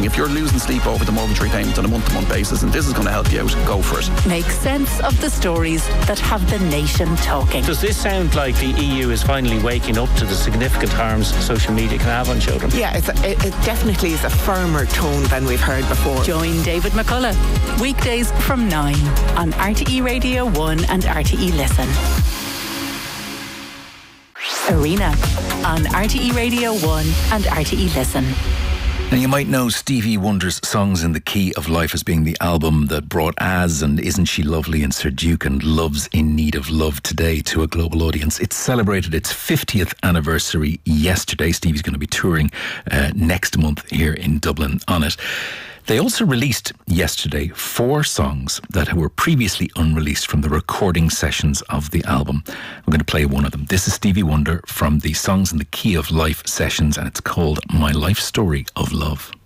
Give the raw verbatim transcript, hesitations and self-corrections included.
anything. If you're losing sleep over the mortgage repayment on a month-to-month basis and this is going to help you out, go for it. Make sense of the stories that have the nation talking. Does this sound like the E U is finally waking up to the significant harms social media can have on children? Yeah, it's a, it, it definitely is a firmer tone than we've heard before. Join David McCullough weekdays from nine on R T E Radio one and R T E Listen. Arena on R T E Radio one and R T E Listen. Now, you might know Stevie Wonder's Songs in the Key of Life as being the album that brought Az and Isn't She Lovely and Sir Duke and Love's in Need of Love Today to a global audience. It celebrated its fiftieth anniversary yesterday. Stevie's going to be touring uh, next month here in Dublin on it. They also released yesterday four songs that were previously unreleased from the recording sessions of the album. I'm going to play one of them. This is Stevie Wonder from the Songs in the Key of Life sessions, and it's called My Life Story of Love.